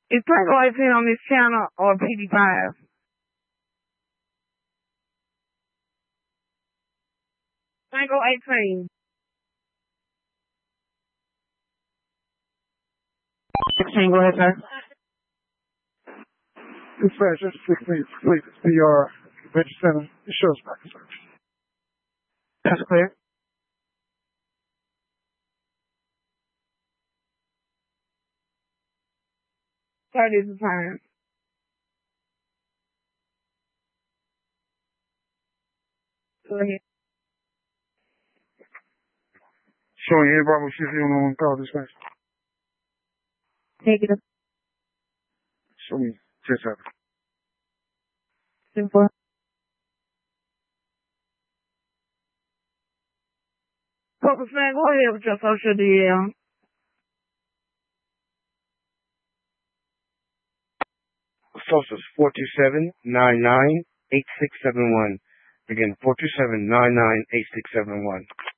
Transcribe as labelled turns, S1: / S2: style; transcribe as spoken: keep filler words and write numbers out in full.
S1: Is Tango eighteen on this channel or P D five? Tango eighteen. sixteen, go ahead, sir.
S2: Dispatch, just please, please, please, the uh, convention center. It shows back to search.
S1: That's clear. Thirty is the time. Go ahead.
S2: Showing you Bravo six zero one call dispatch.
S1: Negative.
S2: Show me just happened.
S1: Simple. Focus man, go ahead with your social D L.
S3: Social four two seven nine nine eight six seven one. Again, four two seven nine nine eight six seven one.